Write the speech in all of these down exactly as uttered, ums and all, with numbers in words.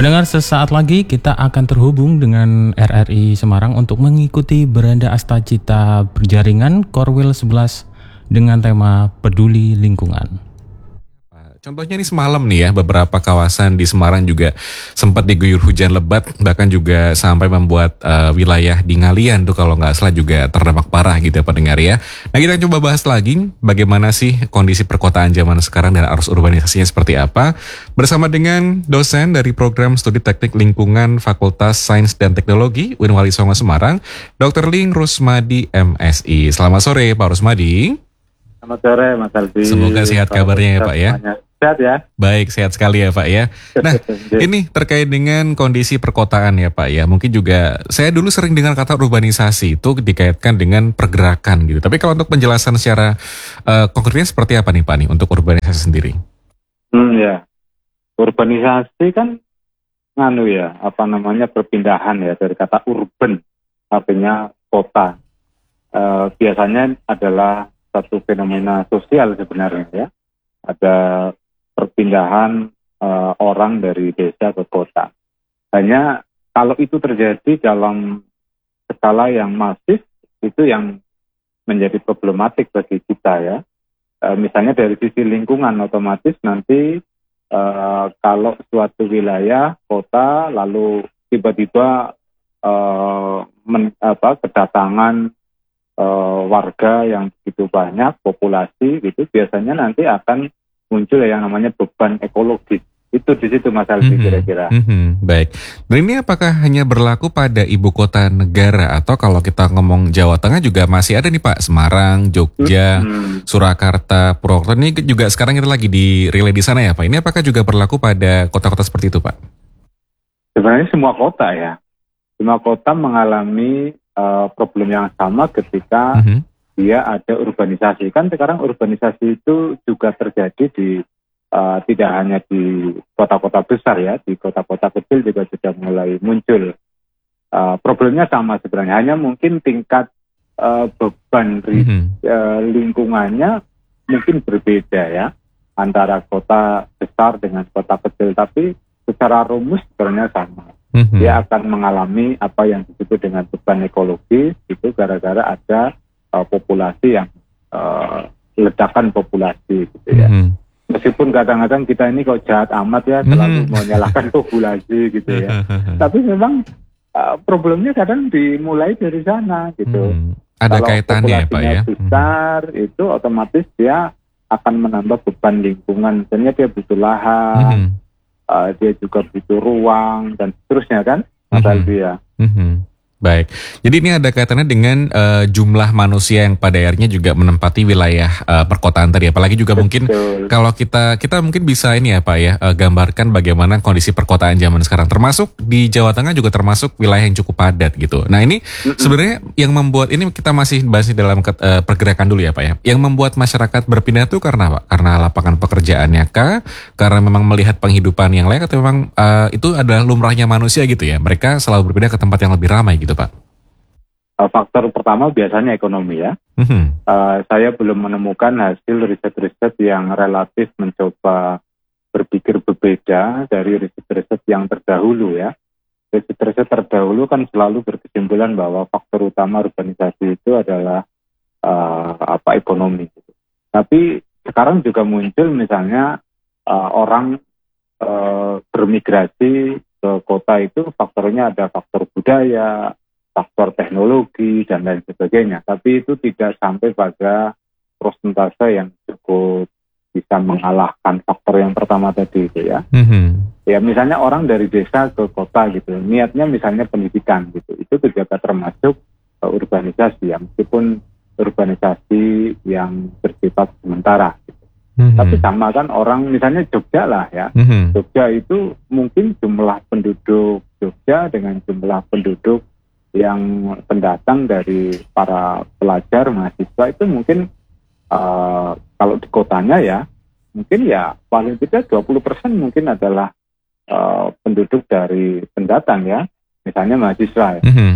Pendengar, sesaat lagi kita akan terhubung dengan R R I Semarang untuk mengikuti Beranda Astacita Berjaringan Korwil sebelas dengan tema Peduli Lingkungan. Contohnya nih semalam nih ya, beberapa kawasan di Semarang juga sempat diguyur hujan lebat, bahkan juga sampai membuat uh, wilayah di Ngalian tuh kalau nggak salah juga terdampak parah gitu ya pendengar ya. Nah, kita coba bahas lagi bagaimana sih kondisi perkotaan zaman sekarang dan arus urbanisasinya seperti apa, bersama dengan dosen dari Program Studi Teknik Lingkungan Fakultas Sains dan Teknologi U I N Wali Songo Semarang, Doktor Ling Rusmadi M Si. Selamat sore Pak Rusmadi. Selamat sore Mas Aldi. Semoga sehat kabarnya ya Pak ya. Sehat ya. Baik, sehat sekali ya Pak ya. Nah, ini terkait dengan kondisi perkotaan ya Pak ya. Mungkin juga saya dulu sering dengar kata urbanisasi itu dikaitkan dengan pergerakan gitu. Tapi kalau untuk penjelasan secara uh, konkretnya seperti apa nih Pak nih untuk urbanisasi sendiri? Hmm ya. Urbanisasi kan nganu ya, apa namanya perpindahan ya dari kata urban, artinya kota. Uh, biasanya adalah satu fenomena sosial sebenarnya ya. Ada perpindahan uh, orang dari desa ke kota. Hanya kalau itu terjadi dalam skala yang masif, itu yang menjadi problematik bagi kita ya. Uh, misalnya dari sisi lingkungan, otomatis nanti uh, kalau suatu wilayah, kota, lalu tiba-tiba uh, men, apa, kedatangan uh, warga yang begitu banyak, populasi gitu, biasanya nanti akan muncul yang namanya beban ekologis. Itu di situ Mas Aldi mm-hmm. kira-kira. Mm-hmm. Baik. Dan ini apakah hanya berlaku pada ibu kota negara atau kalau kita ngomong Jawa Tengah juga masih ada nih Pak, Semarang, Jogja, mm-hmm. Surakarta, Purwokerto, ini juga sekarang kita lagi di relay di sana ya Pak. Ini apakah juga berlaku pada kota-kota seperti itu Pak? Sebenarnya semua kota ya. Semua kota mengalami uh, problem yang sama ketika mm-hmm. dia ada urbanisasi. Kan sekarang urbanisasi itu juga terjadi di uh, tidak hanya di kota-kota besar ya, di kota-kota kecil juga sudah mulai muncul. Uh, problemnya sama sebenarnya, hanya mungkin tingkat uh, beban mm-hmm. uh, lingkungannya mungkin berbeda ya, antara kota besar dengan kota kecil, tapi secara rumus sebenarnya sama. Mm-hmm. Dia akan mengalami apa yang disebut dengan beban ekologis, itu gara-gara ada populasi yang uh, ledakan populasi gitu ya. Mm-hmm. Meskipun kadang-kadang kita ini kok jahat amat ya, selalu mm-hmm. menyalahkan populasi gitu ya. Tapi memang uh, problemnya kadang dimulai dari sana gitu. Mm-hmm. Ada kalau kaitannya ya Pak ya. Besar mm-hmm. itu otomatis dia akan menambah beban lingkungan. Misalnya dia butuh lahan, mm-hmm. uh, dia juga butuh ruang dan seterusnya kan, Mas mm-hmm. Aldi ya. Mm-hmm. Baik, jadi ini ada kaitannya dengan uh, jumlah manusia yang pada akhirnya juga menempati wilayah uh, perkotaan tadi. Apalagi juga Betul. Mungkin kalau kita kita mungkin bisa ini ya Pak ya, uh, gambarkan bagaimana kondisi perkotaan zaman sekarang. Termasuk di Jawa Tengah juga termasuk wilayah yang cukup padat gitu. Nah ini mm-hmm. sebenarnya yang membuat, ini kita masih bahas dalam uh, pergerakan dulu ya Pak ya. Yang membuat masyarakat berpindah itu karena apa? Karena lapangan pekerjaannya kah? Karena memang melihat penghidupan yang lain atau memang uh, itu adalah lumrahnya manusia gitu ya? Mereka selalu berpindah ke tempat yang lebih ramai gitu Pak. Faktor pertama biasanya ekonomi ya. Mm-hmm. Uh, saya belum menemukan hasil riset-riset yang relatif mencoba berpikir berbeda dari riset-riset yang terdahulu ya. Riset-riset terdahulu kan selalu berkesimpulan bahwa faktor utama urbanisasi itu adalah uh, apa ekonomi. Gitu. Tapi sekarang juga muncul misalnya uh, orang uh, bermigrasi ke kota itu faktornya ada faktor budaya, faktor teknologi dan lain sebagainya, tapi itu tidak sampai pada persentase yang cukup bisa mengalahkan faktor yang pertama tadi itu ya. Mm-hmm. Ya misalnya orang dari desa ke kota gitu, niatnya misalnya pendidikan gitu, itu juga termasuk uh, urbanisasi ya, meskipun urbanisasi yang bersifat sementara. Gitu. Mm-hmm. Tapi sama kan orang misalnya Jogja lah ya, mm-hmm. Jogja itu mungkin jumlah penduduk Jogja dengan jumlah penduduk yang pendatang dari para pelajar, mahasiswa itu mungkin uh, kalau di kotanya ya, mungkin ya paling tidak dua puluh persen mungkin adalah uh, penduduk dari pendatang ya, misalnya mahasiswa ya. Mm-hmm.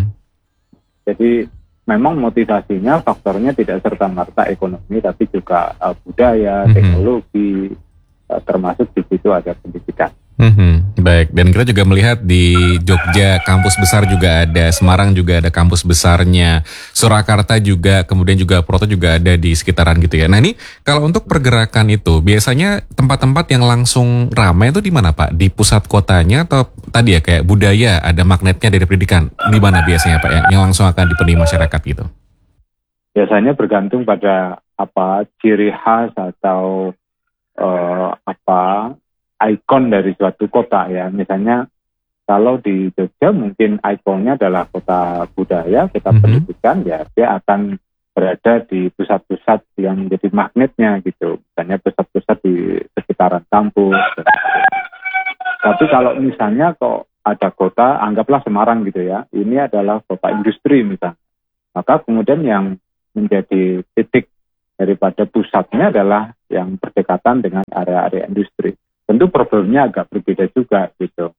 Jadi memang motivasinya, faktornya tidak serta-merta ekonomi, tapi juga uh, budaya, mm-hmm. teknologi, uh, termasuk di situ ada pendidikan. Mm-hmm. Baik, dan kita juga melihat di Jogja kampus besar juga ada, Semarang juga ada kampus besarnya, Surakarta juga, kemudian juga Proto juga ada di sekitaran gitu ya. Nah ini kalau untuk pergerakan itu biasanya tempat-tempat yang langsung ramai itu di mana Pak? Di pusat kotanya atau tadi ya kayak budaya ada magnetnya dari pendidikan? Di mana biasanya Pak yang, yang langsung akan dipenuhi masyarakat gitu? Biasanya bergantung pada apa ciri khas atau uh, apa ikon dari suatu kota ya. Misalnya kalau di Jogja mungkin ikonnya adalah kota budaya, kota mm-hmm. pendidikan, ya dia akan berada di pusat-pusat yang menjadi magnetnya gitu. Misalnya pusat-pusat di sekitaran kampus. Tapi kalau misalnya kok ada kota, anggaplah Semarang gitu ya, ini adalah kota industri misalnya. Maka kemudian yang menjadi titik daripada pusatnya adalah yang berdekatan dengan area-area industri. Tentu problemnya agak berbeda juga gitu.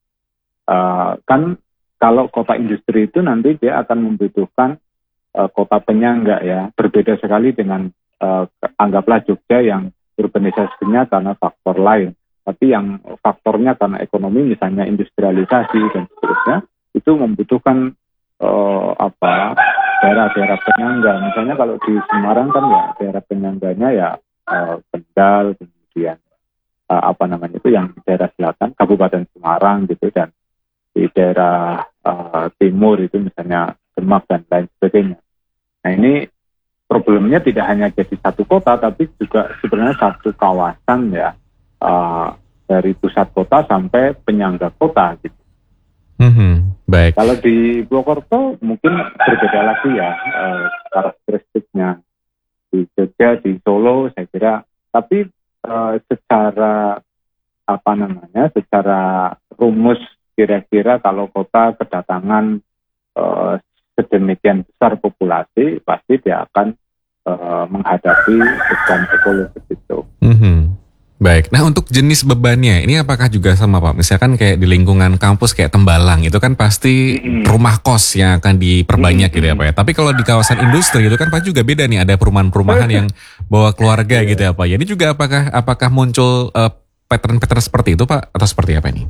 Uh, kan kalau kota industri itu nanti dia akan membutuhkan uh, kota penyangga ya. Berbeda sekali dengan uh, anggaplah Jogja yang urbanisasinya karena faktor lain. Tapi yang faktornya karena ekonomi misalnya industrialisasi dan seterusnya itu membutuhkan uh, apa daerah-daerah penyangga. Misalnya kalau di Semarang kan ya daerah penyangganya ya uh, Kendal, kemudian Uh, apa namanya itu yang di daerah selatan Kabupaten Semarang gitu, dan di daerah uh, timur itu misalnya Demak dan lain sebagainya. Nah ini problemnya tidak hanya jadi satu kota tapi juga sebenarnya satu kawasan ya, uh, dari pusat kota sampai penyangga kota gitu. Mm-hmm. Baik. Kalau di Purwokerto mungkin berbeda lagi ya uh, karakteristiknya. Di Jogja, di Solo saya kira, tapi Uh, secara apa namanya, secara rumus kira-kira kalau kota kedatangan uh, sedemikian besar populasi pasti dia akan uh, menghadapi beban ekologis itu. Mm-hmm. Baik, nah untuk jenis bebannya ini apakah juga sama Pak? Misalkan kayak di lingkungan kampus kayak Tembalang itu kan pasti mm-hmm. rumah kos yang akan diperbanyak mm-hmm. gitu ya Pak ya. Tapi kalau di kawasan industri itu kan pasti juga beda nih, ada perumahan-perumahan yang bawa keluarga gitu ya Pak. Jadi juga apakah apakah muncul uh, pattern-pattern seperti itu Pak atau seperti apa ini?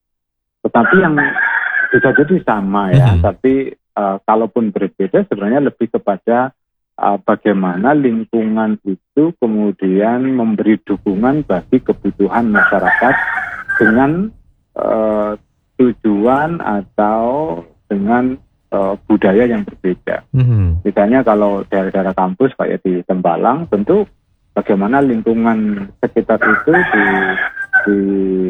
Tetapi yang bisa jadi sama ya, mm-hmm. tapi uh, kalaupun berbeda sebenarnya lebih kepada Uh, bagaimana lingkungan itu kemudian memberi dukungan bagi kebutuhan masyarakat dengan uh, tujuan atau dengan uh, budaya yang berbeda. Mm-hmm. Misalnya kalau daerah-daerah kampus kayak di Tembalang, tentu bagaimana lingkungan sekitar itu di, di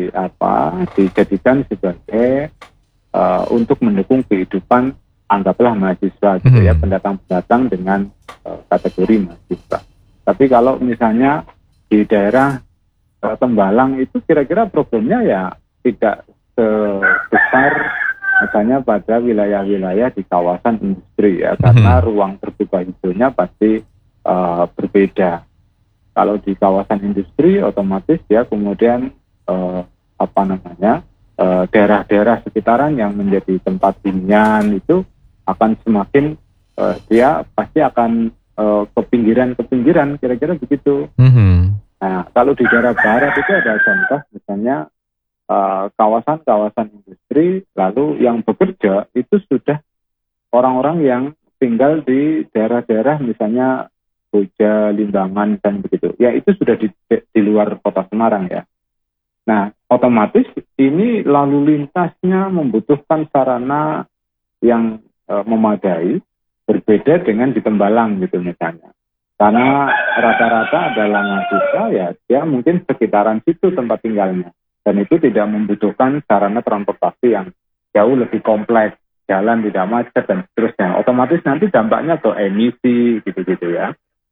apa dijadikan sebagai uh, untuk mendukung kehidupan anggaplah mahasiswa gitu ya, pendatang-pendatang dengan uh, kategori mahasiswa. Tapi kalau misalnya di daerah uh, Tembalang itu kira-kira problemnya ya tidak sebesar misalnya pada wilayah-wilayah di kawasan industri ya, karena ruang terbuka hijaunya pasti uh, berbeda. Kalau di kawasan industri otomatis ya kemudian uh, apa namanya uh, daerah-daerah sekitaran yang menjadi tempat hunian itu akan semakin uh, dia pasti akan uh, ke pinggiran-ke-pinggiran kira-kira begitu. Mm-hmm. Nah kalau di daerah barat itu ada contoh misalnya uh, kawasan-kawasan industri lalu yang bekerja itu sudah orang-orang yang tinggal di daerah-daerah misalnya Boja, Limbangan dan begitu. Ya itu sudah di, di luar kota Semarang ya. Nah otomatis ini lalu lintasnya membutuhkan sarana yang memadai, berbeda dengan di Tembalang gitu misalnya. Karena rata-rata adalah mahasiswa ya dia mungkin sekitaran situ tempat tinggalnya. Dan itu tidak membutuhkan sarana transportasi yang jauh lebih kompleks, jalan tidak macet dan seterusnya. Otomatis nanti dampaknya ke emisi gitu-gitu ya.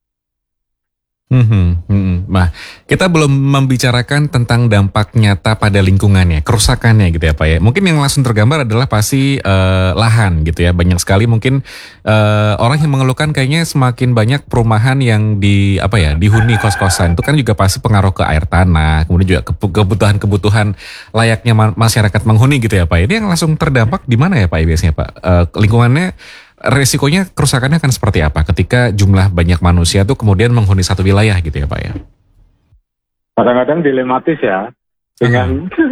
Hmm, hmm. Nah, kita belum membicarakan tentang dampak nyata pada lingkungannya, kerusakannya gitu ya Pak ya. Mungkin yang langsung tergambar adalah pasti uh, lahan gitu ya. Banyak sekali mungkin uh, orang yang mengeluhkan kayaknya semakin banyak perumahan yang di apa ya dihuni kos-kosan. Itu kan juga pasti pengaruh ke air tanah, kemudian juga kebutuhan-kebutuhan layaknya masyarakat menghuni gitu ya Pak. Ini yang langsung terdampak di mana ya Pak biasanya Pak? Uh, lingkungannya resikonya kerusakannya akan seperti apa ketika jumlah banyak manusia itu kemudian menghuni satu wilayah gitu ya Pak ya? Kadang-kadang dilematis ya dengan uh-huh.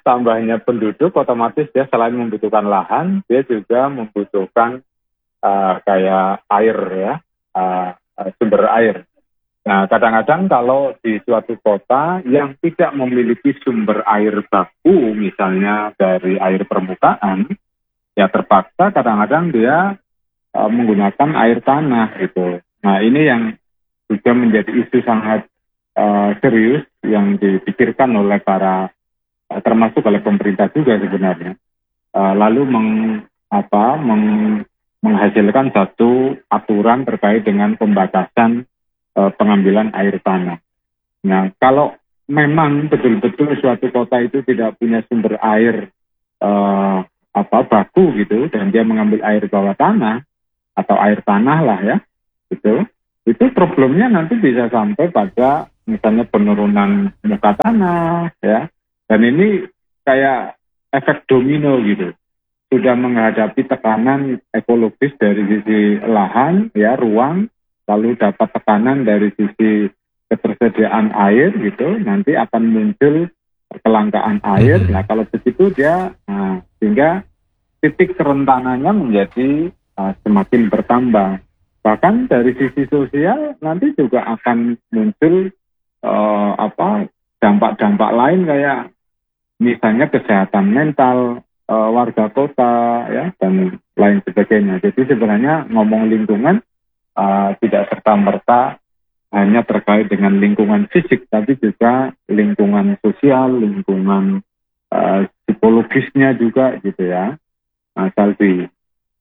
tambahnya penduduk, otomatis dia selain membutuhkan lahan, dia juga membutuhkan uh, kayak air ya, uh, sumber air. Nah, kadang-kadang kalau di suatu kota yang tidak memiliki sumber air baku, misalnya dari air permukaan, ya terpaksa kadang-kadang dia uh, menggunakan air tanah gitu. Nah, ini yang juga menjadi isu sangat uh, serius yang dipikirkan oleh para uh, termasuk oleh pemerintah juga sebenarnya. Uh, lalu meng, apa, meng, menghasilkan satu aturan terkait dengan pembatasan pengambilan air tanah. Nah, kalau memang betul-betul suatu kota itu tidak punya sumber air uh, apa baku gitu, dan dia mengambil air bawah tanah atau air tanah lah ya, gitu, itu problemnya nanti bisa sampai pada misalnya penurunan muka tanah ya, dan ini kayak efek domino gitu. Sudah menghadapi tekanan ekologis dari sisi lahan ya, ruang, lalu dapat tekanan dari sisi ketersediaan air gitu, nanti akan muncul kelangkaan air. Hmm. Nah, kalau begitu dia, nah, sehingga titik kerentanannya menjadi uh, semakin bertambah. Bahkan dari sisi sosial nanti juga akan muncul uh, apa dampak-dampak lain kayak misalnya kesehatan mental uh, warga kota ya, dan lain sebagainya. Jadi sebenarnya ngomong lingkungan Uh, tidak serta-merta hanya terkait dengan lingkungan fisik, tapi juga lingkungan sosial, lingkungan uh, psikologisnya juga gitu ya, Mas Albi.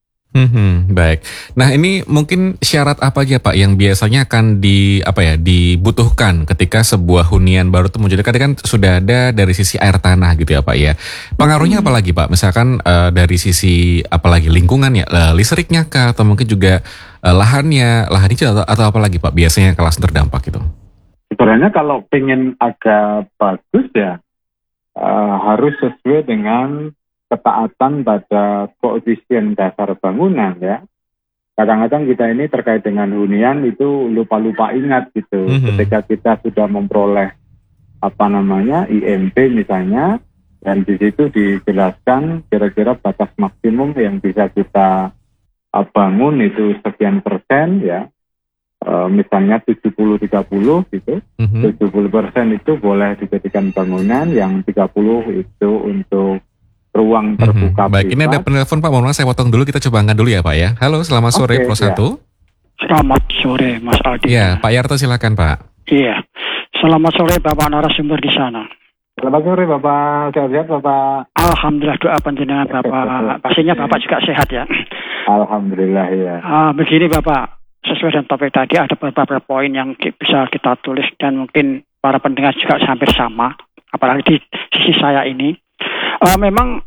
Hmm, baik. Nah, ini mungkin syarat apa aja Pak yang biasanya akan di apa ya dibutuhkan ketika sebuah hunian baru itu muncul? Kadang kan sudah ada dari sisi air tanah gitu ya Pak ya. Pengaruhnya apa lagi Pak? Misalkan uh, dari sisi apalagi lingkungan ya, uh, listriknya kah, atau mungkin juga uh, lahannya, lahan hijau atau, atau apa lagi Pak? Biasanya yang langsung terdampak gitu. Sebenarnya kalau pengen agak bagus ya uh, harus sesuai dengan ketaatan pada koefisien dasar bangunan ya. Kadang-kadang kita ini terkait dengan hunian itu lupa-lupa ingat gitu. Mm-hmm. Ketika kita sudah memperoleh apa namanya I M P misalnya, dan di situ dijelaskan kira-kira batas maksimum yang bisa kita uh, bangun itu sekian persen ya. Uh, misalnya tujuh puluh tiga puluh gitu. Mm-hmm. tujuh puluh persen itu boleh dijadikan bangunan, yang tiga puluh itu untuk ruang terbuka. Hmm, baik, ini ada penelpon Pak, mohon maaf saya potong dulu, kita coba angkat dulu ya Pak ya. Halo, selamat sore okay, Pro satu. Ya. Selamat sore Mas Aldi. Ya, Pak Yarto silakan Pak. Iya, selamat sore Bapak narasumber di sana. Selamat sore Bapak, sehat-sehat Bapak. Alhamdulillah, doa panjenengan Bapak. Pastinya Bapak juga sehat ya. Alhamdulillah ya. Ah, begini Bapak, sesuai dengan topik tadi ada beberapa poin yang bisa kita tulis dan mungkin para pendengar juga hampir sama, apalagi di sisi saya ini. Uh, memang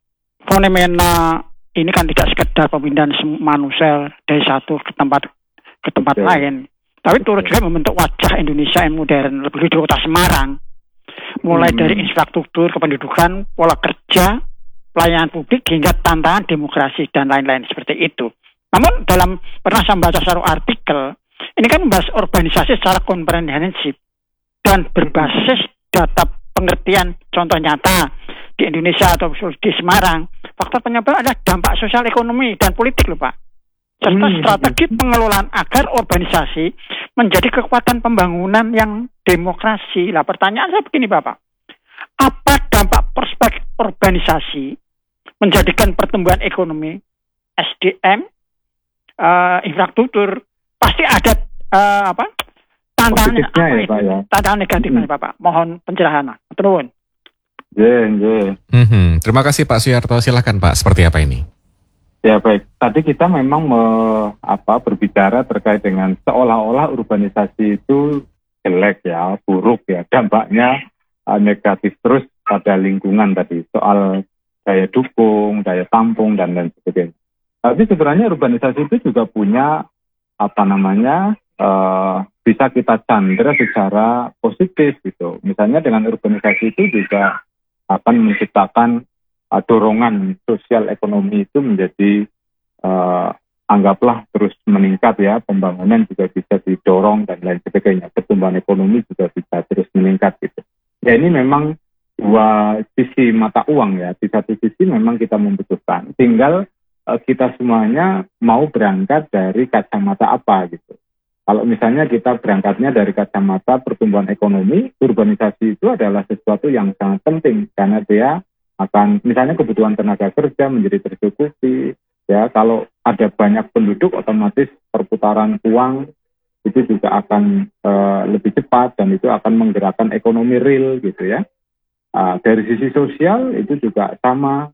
fenomena ini kan tidak sekedar pemindahan manusia dari satu ke tempat ke tempat okay. lain, tapi turut juga membentuk wajah Indonesia yang modern, lebih di kota Semarang, mulai hmm. dari infrastruktur, kependudukan, pola kerja, pelayanan publik hingga tantangan demokrasi dan lain-lain seperti itu. Namun dalam pernah saya membaca satu artikel, ini kan membahas urbanisasi secara komprehensif dan berbasis data pengertian contoh nyata di Indonesia atau di Semarang. Faktor penyebab adalah dampak sosial, ekonomi, dan politik loh Pak, serta hmm. strategi pengelolaan agar urbanisasi menjadi kekuatan pembangunan yang demokrasi. Lah pertanyaan saya begini Bapak, apa dampak prospek urbanisasi menjadikan pertumbuhan ekonomi, S D M, uh, infrastruktur, pasti ada uh, apa tantangan apa ya, itu, Pak, ya? tantangan negatifnya hmm. Bapak. Mohon pencerahan. Terus. Yeah, yeah. Mm-hmm. Terima kasih Pak Suyarto, silakan Pak, seperti apa ini? Ya baik, tadi kita memang me, apa, berbicara terkait dengan seolah-olah urbanisasi itu jelek ya, buruk ya, dampaknya uh, negatif terus pada lingkungan tadi, soal daya dukung, daya tampung, dan lain sebagainya. Tapi sebenarnya urbanisasi itu juga punya apa namanya, uh, bisa kita candra secara positif gitu. Misalnya dengan urbanisasi itu juga akan menciptakan uh, dorongan sosial ekonomi itu menjadi uh, anggaplah terus meningkat ya, pembangunan juga bisa didorong dan lain sebagainya, pertumbuhan ekonomi juga bisa terus meningkat gitu. Ya ini memang dua sisi mata uang ya. Di satu sisi memang kita membutuhkan, tinggal uh, kita semuanya mau berangkat dari kacamata apa gitu. Kalau misalnya kita berangkatnya dari kacamata pertumbuhan ekonomi, urbanisasi itu adalah sesuatu yang sangat penting karena dia akan, misalnya kebutuhan tenaga kerja menjadi tercukupi, ya kalau ada banyak penduduk otomatis perputaran uang itu juga akan uh, lebih cepat dan itu akan menggerakkan ekonomi real gitu ya. Uh, dari sisi sosial itu juga sama,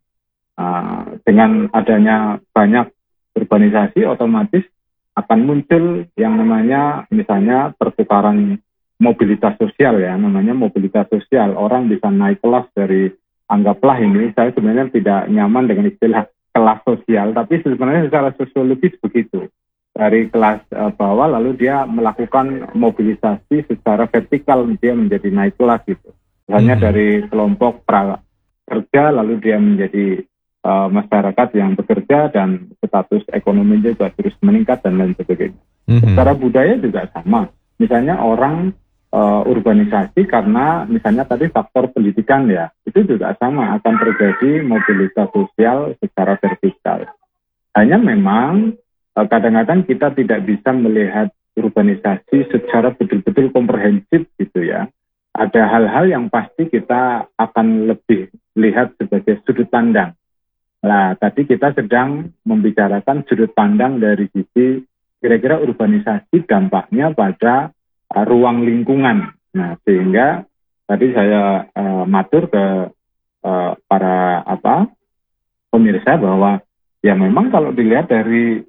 uh, dengan adanya banyak urbanisasi otomatis akan muncul yang namanya misalnya pertukaran mobilitas sosial ya, namanya mobilitas sosial. Orang bisa naik kelas dari, anggaplah ini, saya sebenarnya tidak nyaman dengan istilah kelas sosial, tapi sebenarnya secara sosiologis begitu. Dari kelas uh, bawah lalu dia melakukan mobilisasi secara vertikal, dia menjadi naik kelas gitu. Misalnya hmm. dari kelompok prakerja lalu dia menjadi Uh, masyarakat yang bekerja dan status ekonominya juga terus meningkat dan lain sebagainya. Mm-hmm. Secara budaya juga sama. Misalnya orang uh, urbanisasi karena misalnya tadi faktor pendidikan ya, itu juga sama akan terjadi mobilitas sosial secara vertikal. Hanya memang uh, kadang-kadang kita tidak bisa melihat urbanisasi secara betul-betul komprehensif gitu ya. Ada hal-hal yang pasti kita akan lebih lihat sebagai sudut pandang. Nah, tadi kita sedang membicarakan sudut pandang dari sisi kira-kira urbanisasi dampaknya pada uh, ruang lingkungan. Nah, sehingga tadi saya uh, matur ke uh, para apa pemirsa bahwa ya memang kalau dilihat dari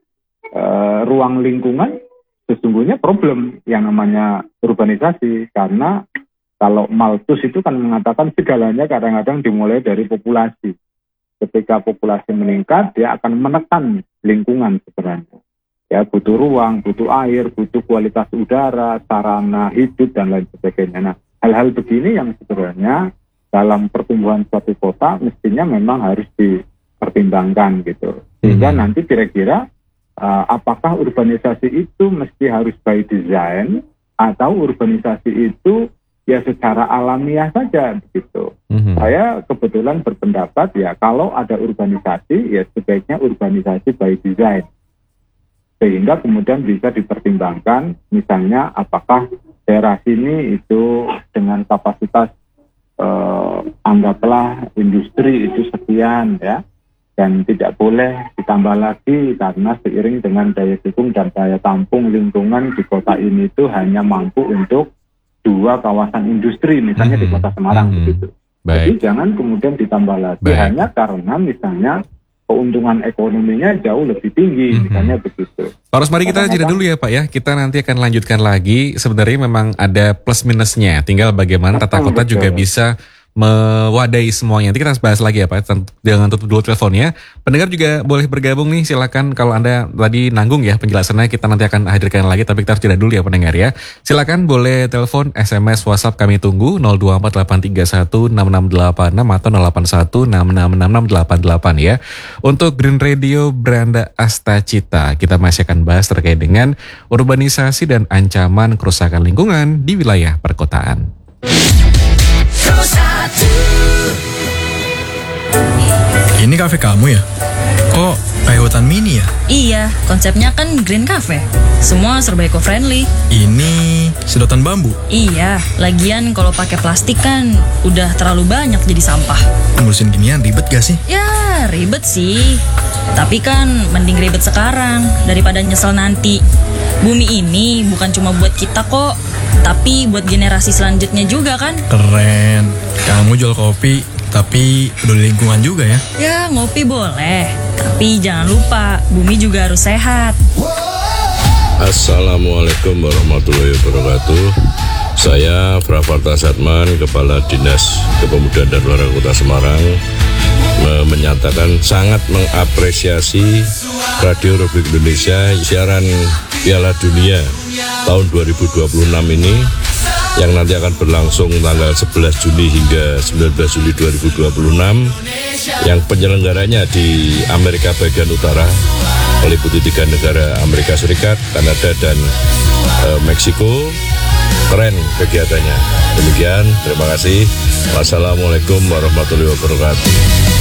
uh, ruang lingkungan sesungguhnya problem yang namanya urbanisasi, karena kalau Malthus itu kan mengatakan segalanya kadang-kadang dimulai dari populasi. Ketika populasi meningkat, dia akan menekan lingkungan sebenarnya. Ya, butuh ruang, butuh air, butuh kualitas udara, sarana hidup, dan lain sebagainya. Nah, hal-hal begini yang sebenarnya dalam pertumbuhan suatu kota mestinya memang harus dipertimbangkan gitu. Sehingga hmm. nanti kira-kira uh, apakah urbanisasi itu mesti harus by design atau urbanisasi itu ya secara alamiah saja begitu. Mm-hmm. Saya kebetulan berpendapat ya kalau ada urbanisasi ya sebaiknya urbanisasi by design. Sehingga kemudian bisa dipertimbangkan misalnya apakah daerah sini itu dengan kapasitas eh, anggaplah industri itu sekian ya, dan tidak boleh ditambah lagi karena seiring dengan daya dukung dan daya tampung lingkungan di kota ini itu hanya mampu untuk dua kawasan industri misalnya hmm. di Kota Semarang hmm. begitu. Baik. Jadi jangan kemudian ditambah lagi Baik. hanya karena misalnya keuntungan ekonominya jauh lebih tinggi hmm. misalnya begitu. Pak Rosmadi, kita jeda dulu ya Pak ya. Kita nanti akan lanjutkan lagi. Sebenarnya memang ada plus minusnya. Tinggal bagaimana tata kota betul. juga bisa mewadahi semuanya. Nanti kita bahas lagi ya Pak, jangan tutup dulu teleponnya. Pendengar juga boleh bergabung nih, silakan. Kalau Anda tadi nanggung ya penjelasannya, kita nanti akan hadirkan lagi, tapi kita harus jeda dulu ya pendengar ya. Silakan boleh telepon, S M S, WhatsApp kami tunggu nol dua empat delapan tiga satu enam enam delapan enam atau nol delapan satu enam enam enam enam delapan delapan ya. Untuk Green Radio Beranda Astacita, kita masih akan bahas terkait dengan urbanisasi dan ancaman kerusakan lingkungan di wilayah perkotaan. Ini kafe kamu ya? Kok kayak hutan mini ya? Iya, konsepnya kan Green Cafe. Semua serba eco-friendly. Ini sedotan bambu? Iya, lagian kalau pakai plastik kan udah terlalu banyak jadi sampah. Ngurusin ginian ribet gak sih? Ya, ribet sih. Tapi kan mending ribet sekarang daripada nyesel nanti. Bumi ini bukan cuma buat kita kok, tapi buat generasi selanjutnya juga kan. Keren. Kamu jual kopi, tapi peduli lingkungan juga ya? Ya, ngopi boleh. Tapi jangan lupa, bumi juga harus sehat. Assalamualaikum warahmatullahi wabarakatuh. Saya Fravarta Satman, Kepala Dinas Kepemudaan dan Olahraga Kota Semarang, menyatakan sangat mengapresiasi Radio Republik Indonesia siaran Piala Dunia tahun dua ribu dua puluh enam ini yang nanti akan berlangsung tanggal sebelas Juni hingga sembilan belas Juli dua ribu dua puluh enam, yang penyelenggaranya di Amerika bagian utara meliputi tiga negara, Amerika Serikat, Kanada, dan e, Meksiko. keren kegiatannya. Demikian, terima kasih. Wassalamualaikum warahmatullahi wabarakatuh.